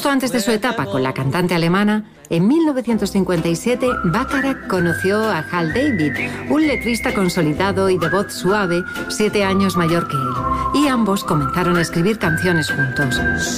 Justo antes de su etapa con la cantante alemana, en 1957, Bacharach conoció a Hal David, un letrista consolidado y de voz suave, 7 años mayor que él, y ambos comenzaron a escribir canciones juntos.